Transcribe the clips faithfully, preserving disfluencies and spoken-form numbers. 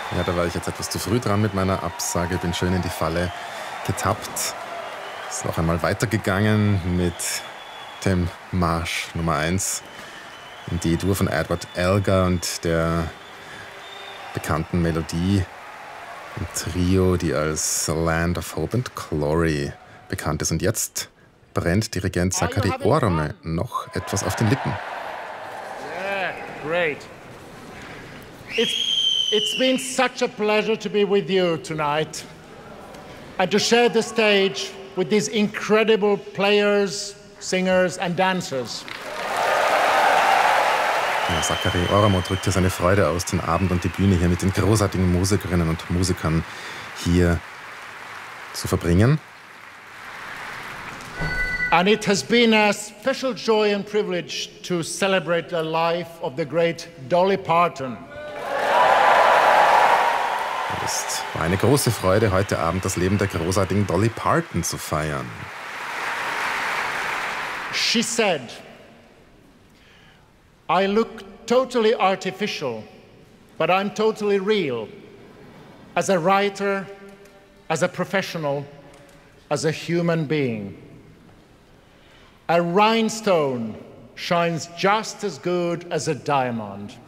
Ja, da war ich jetzt etwas zu früh dran mit meiner Absage, bin schön in die Falle getappt. Ist noch einmal weitergegangen mit dem Marsch Nummer eins in D-Dur von Edward Elgar und der bekannten Melodie im Trio, die als Land of Hope and Glory bekannt ist. Und jetzt brennt Dirigent Sakari Orame noch etwas auf den Lippen. Yeah, great. It's, it's been such a pleasure to be with you tonight and to share the stage with these incredible players, singers and dancers. Ja, Sakari Oramo drückt hier seine Freude aus, den Abend und die Bühne hier mit den großartigen Musikerinnen und Musikern hier zu verbringen. And it has been a special joy and privilege to celebrate the life of the great Dolly Parton. Es war eine große Freude, heute Abend das Leben der großartigen Dolly Parton zu feiern. She said, I look totally artificial, but I'm totally real. As a writer, as a professional, as a human being. A rhinestone shines just as good as a diamond.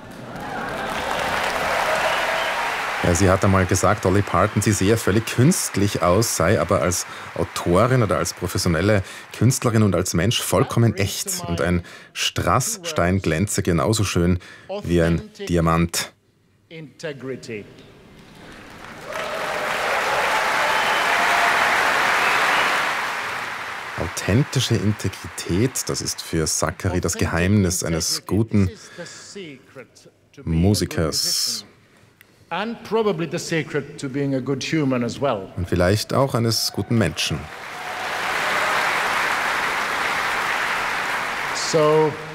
Ja, sie hat einmal gesagt, Dolly Parton, sie sehe völlig künstlich aus, sei aber als Autorin oder als professionelle Künstlerin und als Mensch vollkommen echt. Und ein Strassstein glänze genauso schön wie ein Diamant. Integrity. Authentische Integrität, das ist für Sakari das Geheimnis eines guten Musikers. And probably the secret to being a good human as well. Und vielleicht auch eines guten Menschen. So